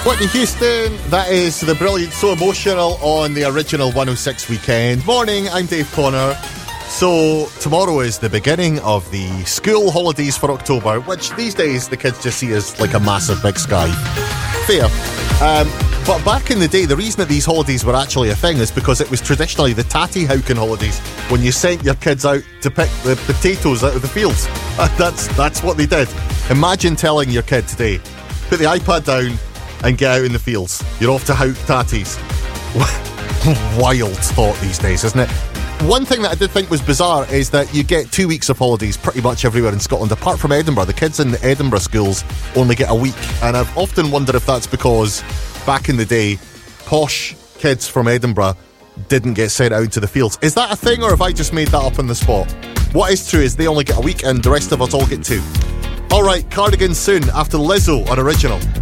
Whitney Houston, that is the brilliant So Emotional on the original 106 weekend. Morning, I'm Dave Connor. So, tomorrow is the beginning of the school holidays for October, which these days the kids just see as like a massive big sky. Fair. But back in the day, the reason that these holidays were actually a thing is because it was traditionally the Tatty Houken holidays, when you sent your kids out to pick the potatoes out of the fields. That's what they did. Imagine telling your kid today, put the iPad down and get out in the fields. You're off to Houk Tatties. Wild thought these days, isn't it? One thing that I did think was bizarre is that you get 2 weeks of holidays pretty much everywhere in Scotland. Apart from Edinburgh, the kids in the Edinburgh schools only get a week. And I've often wondered if that's because back in the day, posh kids from Edinburgh didn't get sent out into the fields. Is that a thing, or have I just made that up on the spot? What is true is they only get a week and the rest of us all get 2. Alright, Cardigans soon after Lizzo on Original.